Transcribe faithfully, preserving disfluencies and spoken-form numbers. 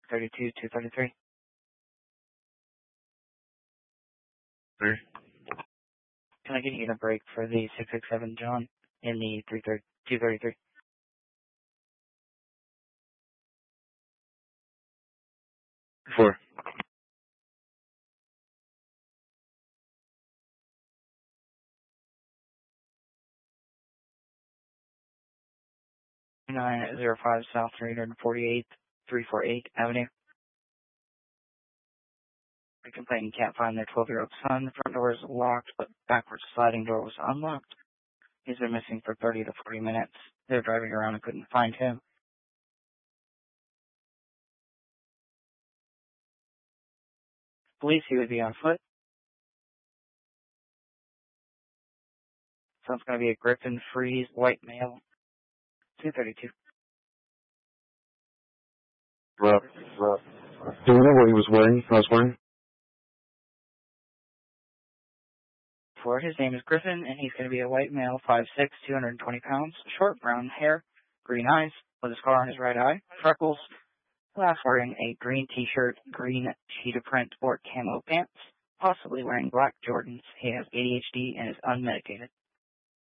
thirty-two, two thirty-three. Three. Can I get you the break for the six six seven John in the two thirty-three? Four. nine oh five South three forty-eighth, three forty-eight Avenue. The complainant can't find their twelve-year-old son. The front door is locked, but backwards sliding door was unlocked. He's been missing for thirty to forty minutes. They're driving around and couldn't find him. Police, he would be on foot. So it's going to be a Griffin Freeze, white male, two thirty-two. Rough. Rough. Do you know what he was wearing? I was wearing? For his name is Griffin, and he's going to be a white male, five six, two hundred twenty pounds, short brown hair, green eyes, with a scar on his right eye, freckles, last wearing a green t-shirt, green cheetah print or camo pants, possibly wearing black Jordans. He has A D H D and is unmedicated.